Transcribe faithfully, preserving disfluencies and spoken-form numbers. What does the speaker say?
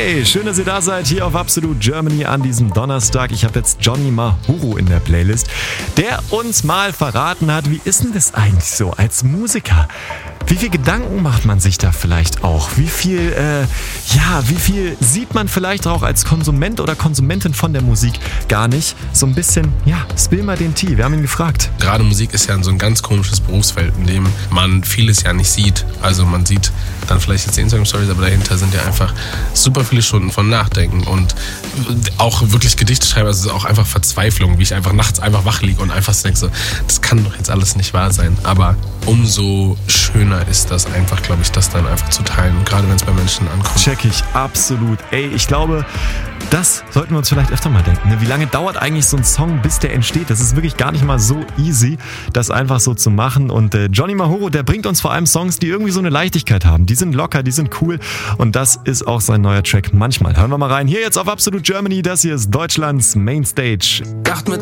Hey, schön, dass ihr da seid hier auf Absolute Germany an diesem Donnerstag. Ich habe jetzt Johnny Mahuro in der Playlist, der uns mal verraten hat, wie ist denn das eigentlich so als Musiker? Wie viel Gedanken macht man sich da vielleicht auch? Wie viel, äh, ja, wie viel sieht man vielleicht auch als Konsument oder Konsumentin von der Musik gar nicht? So ein bisschen, ja, spill mal den Tee. Wir haben ihn gefragt. Gerade Musik ist ja so ein ganz komisches Berufsfeld, in dem man vieles ja nicht sieht. Also man sieht dann vielleicht jetzt die Instagram-Stories, aber dahinter sind ja einfach super viele Stunden von Nachdenken und auch wirklich Gedichte schreiben. Also auch einfach Verzweiflung, wie ich einfach nachts einfach wach liege und einfach denke so, das kann doch jetzt alles nicht wahr sein. Aber umso schöner ist das einfach, glaube ich, das dann einfach zu teilen. Und gerade wenn es bei Menschen ankommt. Check ich, absolut. Ey, ich glaube, das sollten wir uns vielleicht öfter mal denken. Ne? Wie lange dauert eigentlich so ein Song, bis der entsteht? Das ist wirklich gar nicht mal so easy, das einfach so zu machen. Und äh, Johnny Mahuro, der bringt uns vor allem Songs, die irgendwie so eine Leichtigkeit haben. Die sind locker, die sind cool. Und das ist auch sein neuer Track manchmal. Hören wir mal rein. Hier jetzt auf Absolute Germany. Das hier ist Deutschlands Mainstage. Dacht mit